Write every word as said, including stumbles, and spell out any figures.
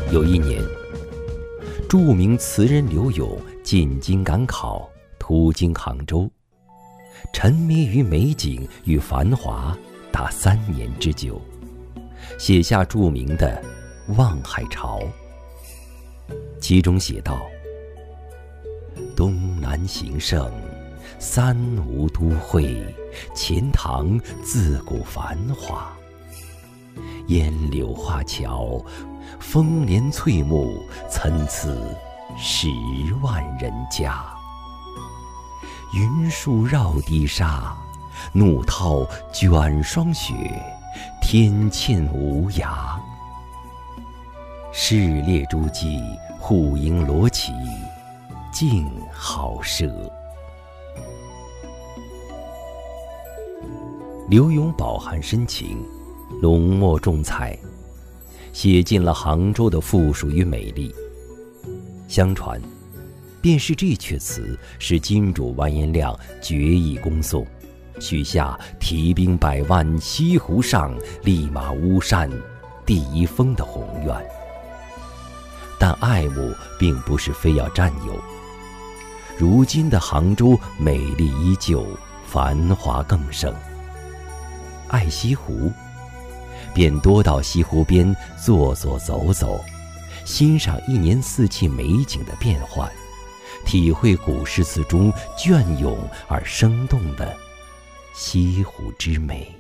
有一年，著名词人柳永进京赶考，途经杭州，沉迷于美景与繁华达三年之久，写下著名的《望海潮》。其中写道：东南形胜，三吴都会，钱塘自古繁华。烟柳画桥，风帘翠幕，参差十万人家。云树绕堤沙，怒涛卷霜雪，天堑无涯。市列诸骑，户缨罗旗，竞好射。柳永饱含深情，浓墨重彩，写尽了杭州的富庶与美丽。相传，便是这阙词使金主完颜亮决意攻宋，许下提兵百万西湖上，立马巫山第一峰的宏愿。但爱慕并不是非要占有，如今的杭州美丽依旧，繁华更盛。爱西湖，便多到西湖边坐坐走走，欣赏一年四季美景的变幻，体会古诗词中隽永而生动的西湖之美。